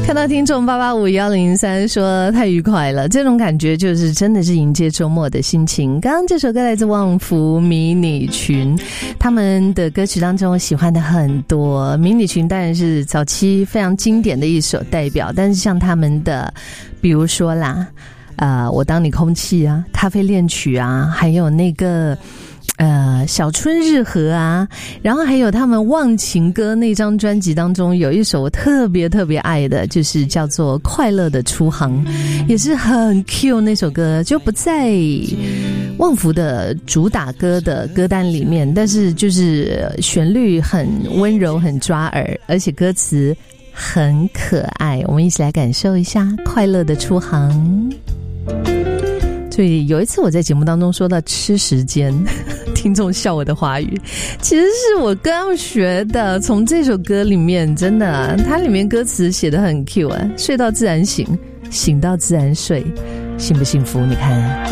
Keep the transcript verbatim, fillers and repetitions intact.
看到听众八八五幺零三说太愉快了，这种感觉就是真的是迎接周末的心情。刚刚这首歌来自旺福迷你群，他们的歌曲当中我喜欢的很多，迷你群当然是早期非常经典的一首代表，但是像他们的比如说啦呃，我当你空气啊，咖啡恋曲啊，还有那个呃，小春日和啊，然后还有他们忘情歌那张专辑当中有一首我特别特别爱的，就是叫做快乐的出航，也是很 Q 那首歌，就不在旺福的主打歌的歌单里面，但是就是旋律很温柔很抓耳，而且歌词很可爱，我们一起来感受一下快乐的出航。所以有一次我在节目当中说到吃时间，听众笑我的华语，其实是我跟他们学的，从这首歌里面真的啊，它里面歌词写得很 Q 啊，睡到自然醒，醒到自然睡，幸不幸福你看。